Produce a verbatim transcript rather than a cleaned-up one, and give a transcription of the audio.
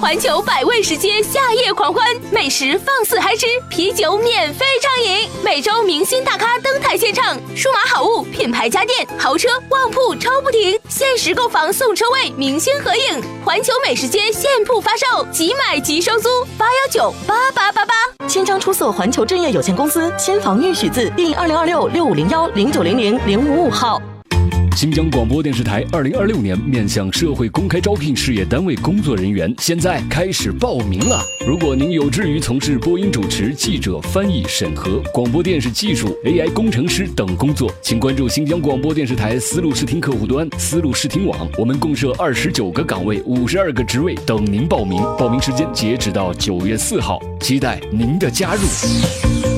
环球百味食街夏夜狂欢，美食放肆嗨吃，啤酒免费畅饮，每周明星大咖登台献唱，数码好物、品牌家电、豪车、旺铺抽不停，限时购房送车位，明星合影，环球美食街现铺发售，即买即收租，八幺九八八八八。 千张出售环球正业有限公司，千房玉许字第二零二六六五零幺零九零零零五五号。 新疆广播电视台二零二六年面向社会公开招聘事业单位工作人员，现在开始报名了。如果您有志于从事播音主持、记者、翻译、审核、广播电视技术、A I 工程师等工作，请关注新疆广播电视台丝路视听客户端、丝路视听网，我们共设二十九个岗位、五十二个职位等您报名。报名时间截止到九月四号，期待您的加入。